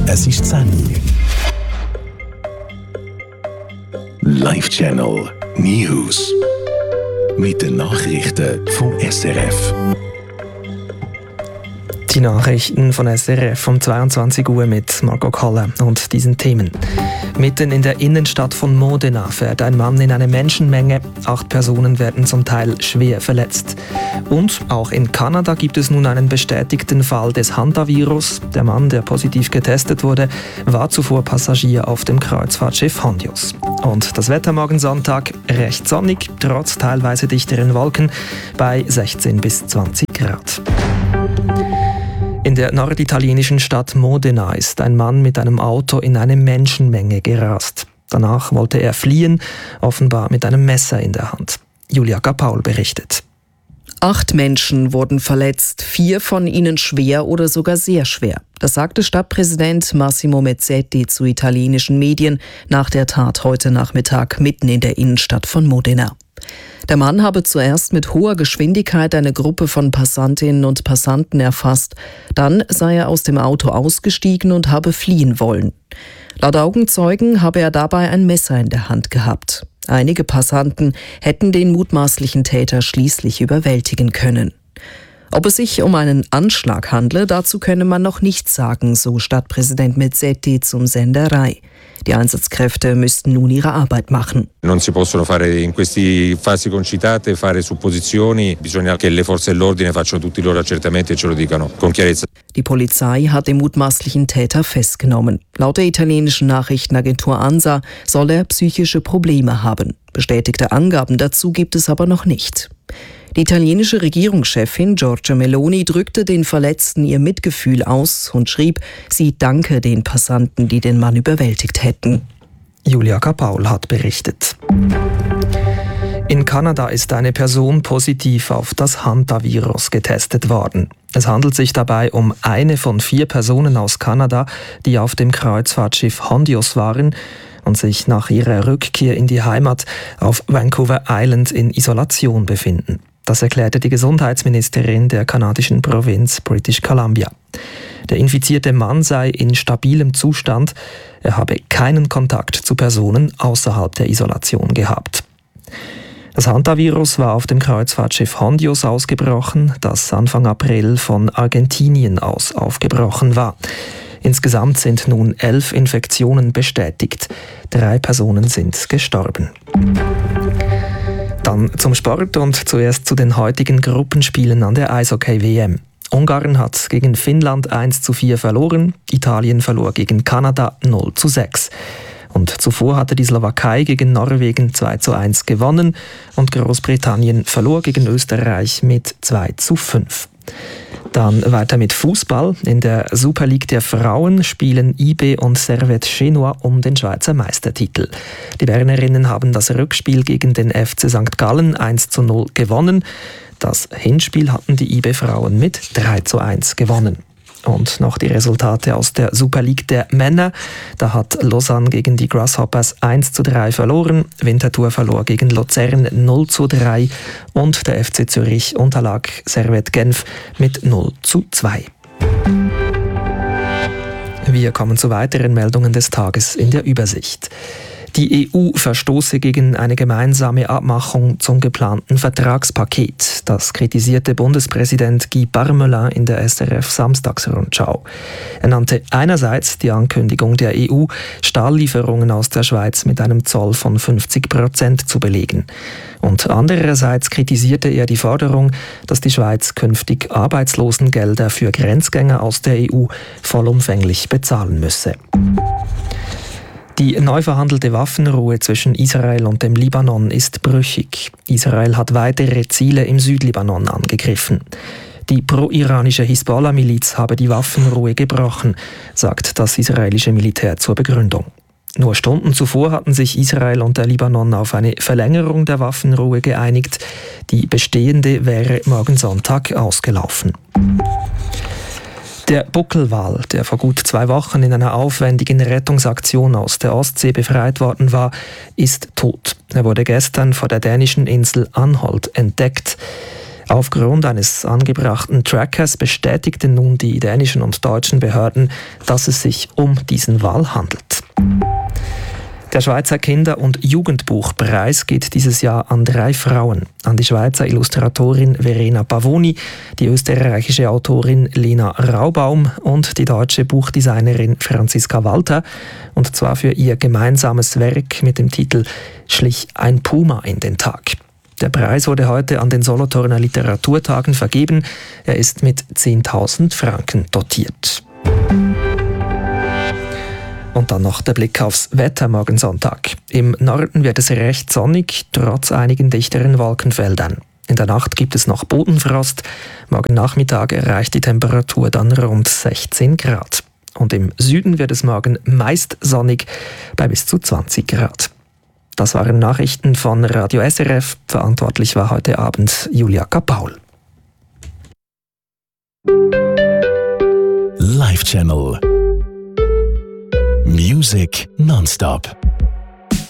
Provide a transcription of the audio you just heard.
Es ist 10 Uhr. Live Channel News. Mit den Nachrichten vom SRF. Die Nachrichten von SRF um 22 Uhr mit Marco Koller und diesen Themen. Mitten in der Innenstadt von Modena fährt ein Mann in eine Menschenmenge. 8 Personen werden zum Teil schwer verletzt. Und auch in Kanada gibt es nun einen bestätigten Fall des Hantavirus. Der Mann, der positiv getestet wurde, war zuvor Passagier auf dem Kreuzfahrtschiff Hondios. Und das Wetter morgen Sonntag recht sonnig, trotz teilweise dichteren Wolken, bei 16 bis 20 Grad. In der norditalienischen Stadt Modena ist ein Mann mit einem Auto in eine Menschenmenge gerast. Danach wollte er fliehen, offenbar mit einem Messer in der Hand. Julia Paul berichtet. 8 Menschen wurden verletzt, 4 von ihnen schwer oder sogar sehr schwer. Das sagte Stadtpräsident Massimo Mezzetti zu italienischen Medien nach der Tat heute Nachmittag mitten in der Innenstadt von Modena. Der Mann habe zuerst mit hoher Geschwindigkeit eine Gruppe von Passantinnen und Passanten erfasst. Dann sei er aus dem Auto ausgestiegen und habe fliehen wollen. Laut Augenzeugen habe er dabei ein Messer in der Hand gehabt. Einige Passanten hätten den mutmaßlichen Täter schließlich überwältigen können. Ob es sich um einen Anschlag handle, dazu könne man noch nichts sagen, so Stadtpräsident Mezzetti zum Sender Rai. Die Einsatzkräfte müssten nun ihre Arbeit machen. Non si possono fare in queste fasi concitate fare supposizioni, bisogna che le forze dell'ordine facciano tutti i loro accertamenti e ce lo dicano con chiarezza. Die Polizei hat den mutmaßlichen Täter festgenommen. Laut der italienischen Nachrichtenagentur ANSA soll er psychische Probleme haben. Bestätigte Angaben dazu gibt es aber noch nicht. Die italienische Regierungschefin Giorgia Meloni drückte den Verletzten ihr Mitgefühl aus und schrieb, sie danke den Passanten, die den Mann überwältigt hätten. Julia Paul hat berichtet. In Kanada ist eine Person positiv auf das Hantavirus getestet worden. Es handelt sich dabei um eine von 4 Personen aus Kanada, die auf dem Kreuzfahrtschiff Hondios waren und sich nach ihrer Rückkehr in die Heimat auf Vancouver Island in Isolation befinden. Das erklärte die Gesundheitsministerin der kanadischen Provinz British Columbia. Der infizierte Mann sei in stabilem Zustand. Er habe keinen Kontakt zu Personen außerhalb der Isolation gehabt. Das Hantavirus war auf dem Kreuzfahrtschiff Hondios ausgebrochen, das Anfang April von Argentinien aus aufgebrochen war. Insgesamt sind nun 11 Infektionen bestätigt. 3 Personen sind gestorben. Dann zum Sport und zuerst zu den heutigen Gruppenspielen an der Eishockey-WM. Ungarn hat gegen Finnland 1:4 verloren, Italien verlor gegen Kanada 0:6. Und zuvor hatte die Slowakei gegen Norwegen 2:1 gewonnen und Großbritannien verlor gegen Österreich mit 2:5. Dann weiter mit Fußball. In der Super League der Frauen spielen IB und Servette Genua um den Schweizer Meistertitel. Die Bernerinnen haben das Rückspiel gegen den FC St. Gallen 1:0 gewonnen. Das Hinspiel hatten die IB-Frauen mit 3:1 gewonnen. Und noch die Resultate aus der Super League der Männer. Da hat Lausanne gegen die Grasshoppers 1:3 verloren, Winterthur verlor gegen Luzern 0:3 und der FC Zürich unterlag Servette Genf mit 0:2. Wir kommen zu weiteren Meldungen des Tages in der Übersicht. Die EU verstoße gegen eine gemeinsame Abmachung zum geplanten Vertragspaket. Das kritisierte Bundespräsident Guy Parmelin in der SRF-Samstagsrundschau. Er nannte einerseits die Ankündigung der EU, Stahllieferungen aus der Schweiz mit einem Zoll von 50% zu belegen. Und andererseits kritisierte er die Forderung, dass die Schweiz künftig Arbeitslosengelder für Grenzgänger aus der EU vollumfänglich bezahlen müsse. Die neu verhandelte Waffenruhe zwischen Israel und dem Libanon ist brüchig. Israel hat weitere Ziele im Südlibanon angegriffen. Die pro-iranische Hisbollah-Miliz habe die Waffenruhe gebrochen, sagt das israelische Militär zur Begründung. Nur Stunden zuvor hatten sich Israel und der Libanon auf eine Verlängerung der Waffenruhe geeinigt. Die bestehende wäre morgen Sonntag ausgelaufen. Der Buckelwal, der vor gut 2 Wochen in einer aufwendigen Rettungsaktion aus der Ostsee befreit worden war, ist tot. Er wurde gestern vor der dänischen Insel Anholt entdeckt. Aufgrund eines angebrachten Trackers bestätigten nun die dänischen und deutschen Behörden, dass es sich um diesen Wal handelt. Der Schweizer Kinder- und Jugendbuchpreis geht dieses Jahr an 3 Frauen. An die Schweizer Illustratorin Verena Pavoni, die österreichische Autorin Lena Raubaum und die deutsche Buchdesignerin Franziska Walter. Und zwar für ihr gemeinsames Werk mit dem Titel »Schlich ein Puma in den Tag«. Der Preis wurde heute an den Solothurner Literaturtagen vergeben. Er ist mit 10.000 Franken dotiert. Und dann noch der Blick aufs Wetter morgen Sonntag. Im Norden wird es recht sonnig, trotz einigen dichteren Wolkenfeldern. In der Nacht gibt es noch Bodenfrost. Morgen Nachmittag erreicht die Temperatur dann rund 16 Grad. Und im Süden wird es morgen meist sonnig bei bis zu 20 Grad. Das waren Nachrichten von Radio SRF. Verantwortlich war heute Abend Julia Kapaul. Live Channel. Music nonstop.